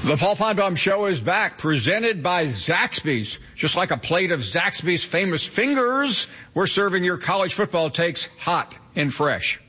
The Paul Finebaum Show is back, presented by Zaxby's. Just like a plate of Zaxby's famous fingers, we're serving your college football takes hot and fresh.